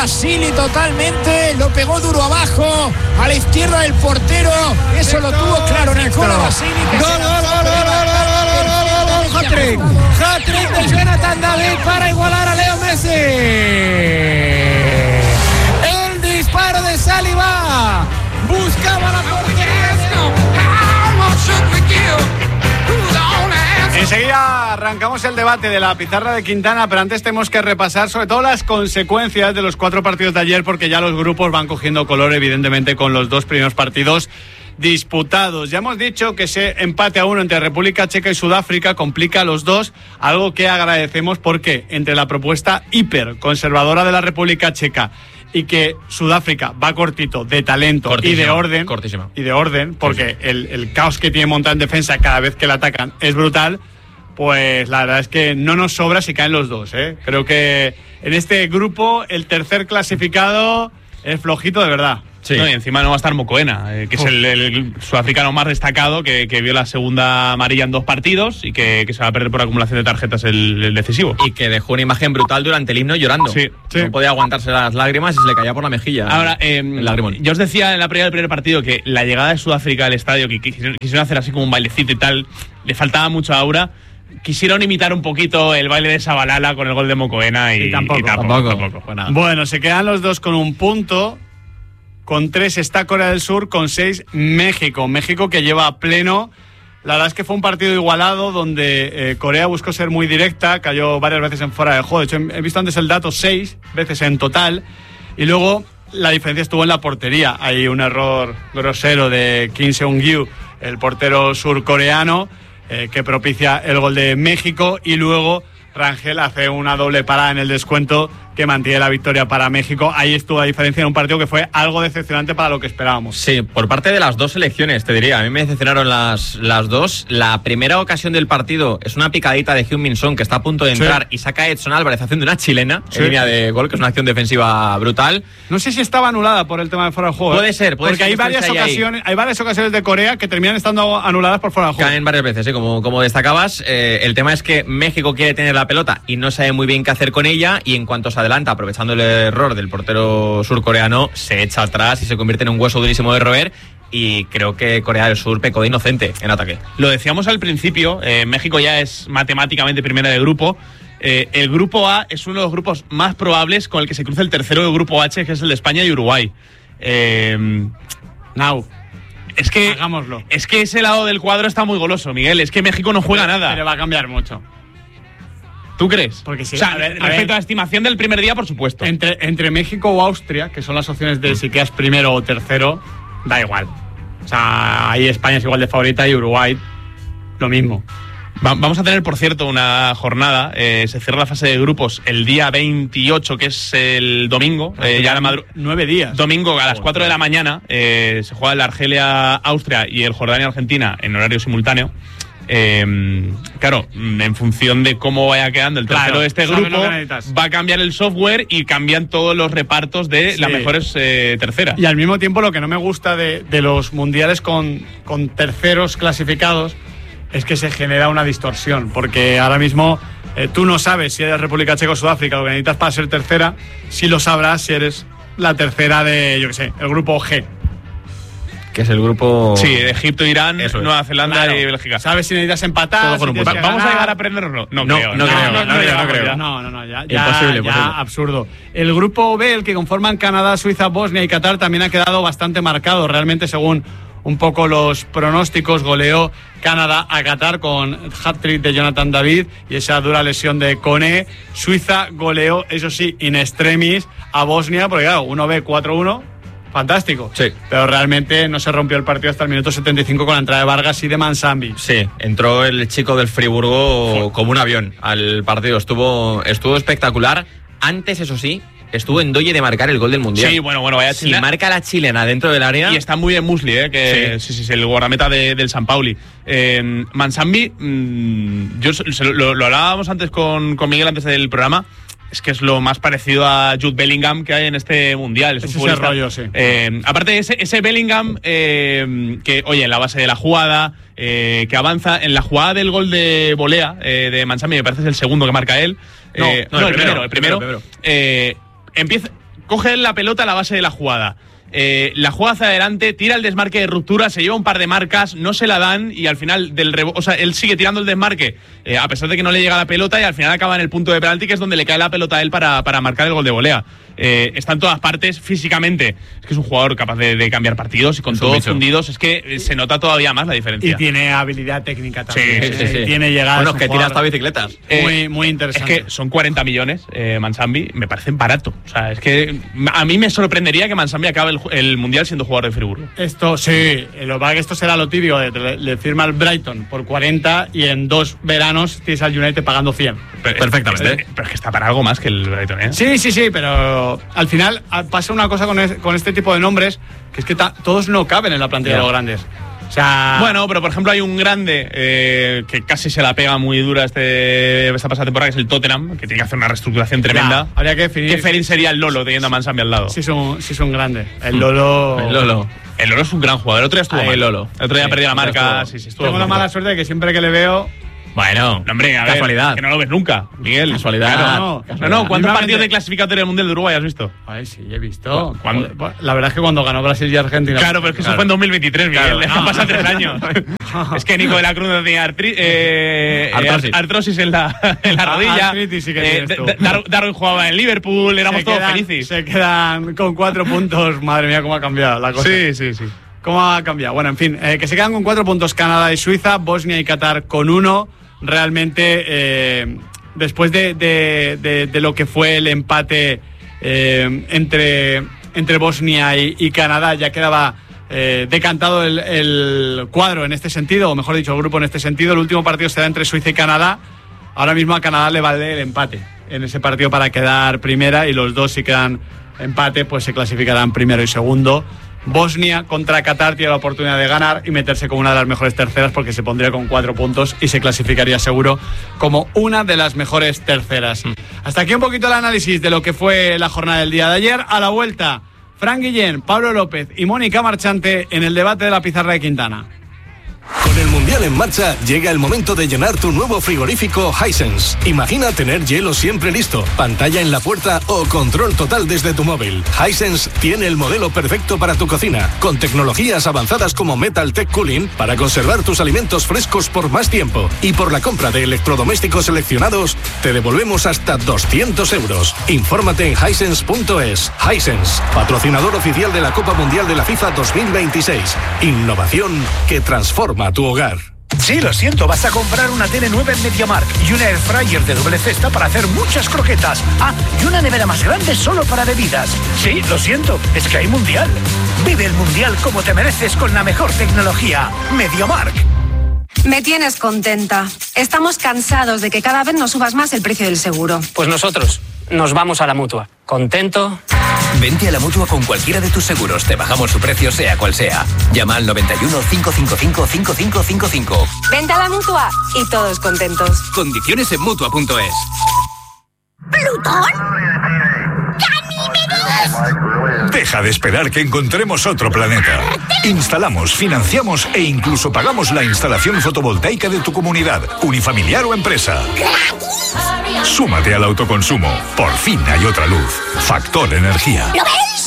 Basili totalmente, lo pegó duro abajo, a la izquierda del portero, eso lo tuvo claro en el Nicola Basili. Hat-trick de Jonathan David para igualar a Leo Messi. El disparo de Saliba buscaba la portería. Enseguida arrancamos el debate de la pizarra de Quintana, pero antes tenemos que repasar sobre todo las consecuencias de los 4 partidos de ayer, porque ya los grupos van cogiendo color, evidentemente, con los 2 primeros partidos disputados. Ya hemos dicho que ese empate a 1 entre República Checa y Sudáfrica complica a los dos, algo que agradecemos porque entre la propuesta hiper conservadora de la República Checa y que Sudáfrica va cortito de talento y de orden, porque sí. el caos que tiene montado en defensa cada vez que la atacan es brutal, pues la verdad es que no nos sobra si caen los dos, ¿eh? Creo que en este grupo el tercer clasificado es flojito de verdad. Sí. No, y encima no va a estar Mokoena, que es el sudafricano más destacado, que vio la segunda amarilla en 2 partidos y que se va a perder por acumulación de tarjetas el decisivo. Y que dejó una imagen brutal durante el himno llorando. Sí. No podía aguantarse las lágrimas y se le caía por la mejilla. Ahora, yo os decía en la previa del primer partido que la llegada de Sudáfrica al estadio, que quisieron hacer así como un bailecito y tal, le faltaba mucha aura. Quisieron imitar un poquito el baile de Shabalala con el gol de Mokoena y tampoco. Bueno, se quedan los dos con un punto. Con 3 está Corea del Sur, con 6 México. México que lleva a pleno. La verdad es que fue un partido igualado donde Corea buscó ser muy directa, cayó varias veces en fuera de juego. De hecho, he visto antes el dato, 6 veces en total. Y luego la diferencia estuvo en la portería. Hay un error grosero de Kim Seung-gyu, el portero surcoreano, que propicia el gol de México. Y luego Rangel hace una doble parada en el descuento que mantiene la victoria para México. Ahí estuvo la diferencia en un partido que fue algo decepcionante para lo que esperábamos. Sí, por parte de las dos selecciones, te diría. A mí me decepcionaron las dos. La primera ocasión del partido es una picadita de Heung-min Son, que está a punto de entrar, y saca a Edson Álvarez haciendo una chilena en línea de gol, que es una acción defensiva brutal. No sé si estaba anulada por el tema de fuera de juego. Puede ser. Porque hay varias ocasiones de Corea que terminan estando anuladas por fuera de juego. Caen varias veces, como destacabas. El tema es que México quiere tener la pelota y no sabe muy bien qué hacer con ella, y en cuanto se adelanta, aprovechando el error del portero surcoreano, se echa atrás y se convierte en un hueso durísimo de roer. Y creo que Corea del Sur pecó de inocente en ataque. Lo decíamos al principio, México ya es matemáticamente primera de grupo. El grupo A es uno de los grupos más probables con el que se cruza el tercero del grupo H, que es el de España y Uruguay. Es que hagámoslo. Es que ese lado del cuadro está muy goloso, Miguel. Es que México no juega nada. Pero va a cambiar mucho. ¿Tú crees? Porque sí. O sea, respecto a la estimación del primer día, por supuesto. Entre México o Austria, que son las opciones de si quedas primero o tercero, da igual. O sea, ahí España es igual de favorita y Uruguay lo mismo. Vamos a tener, por cierto, una jornada. Se cierra la fase de grupos el día 28, que es el domingo. Ya 9 días. Domingo a las 4 de la mañana. Se juega el Argelia-Austria y el Jordania-Argentina en horario simultáneo. Claro, en función de cómo vaya quedando el tercero de este grupo, va a cambiar el software y cambian todos los repartos de las mejores terceras. Y al mismo tiempo, lo que no me gusta de los mundiales con terceros clasificados es que se genera una distorsión, porque ahora mismo tú no sabes si eres República Checa o Sudáfrica, lo que necesitas para ser tercera. Sí lo sabrás si eres la tercera de, yo qué sé, el grupo G, que es el grupo... Sí, Egipto, Irán, Nueva Zelanda y Bélgica. ¿Sabes si necesitas empatar? ¿Vamos a llegar a aprenderlo? No creo. No, ya imposible. Absurdo. El grupo B, el que conforman Canadá, Suiza, Bosnia y Qatar, también ha quedado bastante marcado. Realmente, según un poco los pronósticos, goleó Canadá a Qatar con hat-trick de Jonathan David y esa dura lesión de Kone. Suiza goleó, eso sí, in extremis a Bosnia, porque claro, uno ve 4-1, fantástico. Sí. Pero realmente no se rompió el partido hasta el minuto 75 con la entrada de Vargas y de Mansambi. Sí, entró el chico del Friburgo como un avión al partido. Estuvo espectacular. Antes, eso sí, estuvo en doye de marcar el gol del Mundial. Sí, bueno, vaya chilena. Si marca la chilena dentro del área... Y está muy bien Musli, que sí, el guardameta del San Pauli. Mansambi, lo hablábamos antes con Miguel antes del programa. Es que es lo más parecido a Jude Bellingham que hay en este Mundial. Es ese rollo, sí. Aparte, ese Bellingham que, oye, en la base de la jugada, que avanza en la jugada del gol de volea de Mansambi, me parece es el segundo que marca él. El primero. Empieza, coge la pelota a la base de la jugada. La juega hacia adelante, tira el desmarque de ruptura, se lleva un par de marcas, no se la dan y al final él sigue tirando el desmarque a pesar de que no le llega la pelota y al final acaba en el punto de penalti, que es donde le cae la pelota a él para marcar el gol de volea. Está en todas partes físicamente, es que es un jugador capaz de cambiar partidos y con todos fundidos, es que se nota todavía más la diferencia. Y tiene habilidad técnica también. Sí. Tiene llegada. Bueno, que tira hasta bicicletas. Muy interesante. Es que son 40 millones, Mansambi, me parecen barato. O sea, es que a mí me sorprendería que Mansambi acabe el Mundial siendo jugador de Friburgo. Esto sí, lo que pasa es que esto será lo tibio, le firma el Brighton por 40 y en 2 veranos tienes al United pagando 100. Perfectamente. Pero es que está para algo más que el Brighton, ¿eh? Sí, pero al final pasa una cosa con este tipo de nombres, que es que todos no caben en la plantilla de los grandes. O sea, bueno, pero por ejemplo hay un grande que casi se la pega muy dura esta pasada temporada, que es el Tottenham, que tiene que hacer una reestructuración tremenda. Habría que definir. ¿Qué Ferin sería el Lolo teniendo a Mansambi al lado? Sí, son grandes. El Lolo es un gran jugador. El otro día estuvo mal. El otro día perdió la marca. Estuvo Tengo la mala suerte de que siempre que le veo. Bueno, hombre, a ver, casualidad. Que no lo ves nunca, Miguel. Casualidad. Claro. No, ¿cuántos partidos de clasificatoria del Mundial de Uruguay has visto? Ay, sí, he visto. ¿Cuándo? La verdad es que cuando ganó Brasil y Argentina. Claro, pero es que eso fue en 2023, Miguel. Han pasado 3 años. Es que Nico de la Cruz tenía artrosis en la rodilla. Artritis, sí que tienes tú. Darwin jugaba en Liverpool, éramos todos felices. Se quedan con 4 puntos. Madre mía, cómo ha cambiado la cosa. Sí. ¿Cómo ha cambiado? Bueno, en fin, que se quedan con 4 puntos Canadá y Suiza, Bosnia y Qatar con 1. Realmente, después de lo que fue el empate entre Bosnia y Canadá, ya quedaba decantado el cuadro en este sentido, o mejor dicho, el grupo en este sentido. El último partido será entre Suiza y Canadá. Ahora mismo a Canadá le vale el empate en ese partido para quedar primera, y los dos, si quedan empate, pues se clasificarán primero y segundo. Bosnia contra Qatar tiene la oportunidad de ganar y meterse como una de las mejores terceras, porque se pondría con 4 puntos y se clasificaría seguro como una de las mejores terceras. Hasta aquí un poquito el análisis de lo que fue la jornada del día de ayer. A la vuelta, Fran Guillén, Pablo López y Mónica Marchante en el debate de la pizarra de Quintana. Con el Mundial en marcha, llega el momento de llenar tu nuevo frigorífico Hisense. Imagina tener hielo siempre listo, pantalla en la puerta o control total desde tu móvil. Hisense tiene el modelo perfecto para tu cocina, con tecnologías avanzadas como Metal Tech Cooling para conservar tus alimentos frescos por más tiempo. Y por la compra de electrodomésticos seleccionados, te devolvemos hasta 200 euros. Infórmate en hisense.es. Hisense, patrocinador oficial de la Copa Mundial de la FIFA 2026. Innovación que transforma tu hogar. Sí, lo siento, vas a comprar una tele nueva en MediaMarkt y una air fryer de doble cesta para hacer muchas croquetas. Y una nevera más grande solo para bebidas. Sí, lo siento, es que hay Mundial. Vive el Mundial como te mereces con la mejor tecnología. MediaMarkt. Me tienes contenta. Estamos cansados de que cada vez nos subas más el precio del seguro. Pues nosotros nos vamos a la Mutua. ¿Contento? Vente a la Mutua con cualquiera de tus seguros. Te bajamos su precio, sea cual sea. Llama al 91 555 5555. Vente a la Mutua y todos contentos. Condiciones en Mutua.es. ¿Plutón? ¡Ganímedes! Deja de esperar que encontremos otro planeta. Instalamos, financiamos e incluso pagamos la instalación fotovoltaica de tu comunidad, unifamiliar o empresa. Súmate al autoconsumo. Por fin hay otra luz. Factor Energía. ¿Lo ves?